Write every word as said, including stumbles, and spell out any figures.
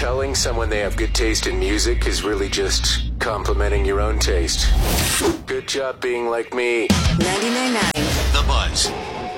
telling someone they have good taste in music is really just complimenting your own taste. Good job being like me. ninety-nine point nine The Buzz.